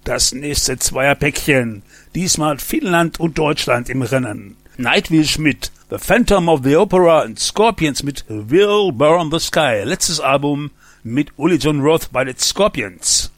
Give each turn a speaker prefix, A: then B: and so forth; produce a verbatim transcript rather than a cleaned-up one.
A: Das nächste Zweierpäckchen. Diesmal Finnland und Deutschland im Rennen. Nightwish mit The Phantom of the Opera und Scorpions mit Will Burn the Sky. Letztes Album mit Uli John Roth bei den Scorpions.